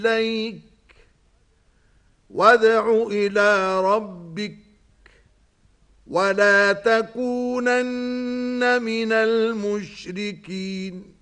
إليك وادع إلى ربك ولا تكونن من المشركين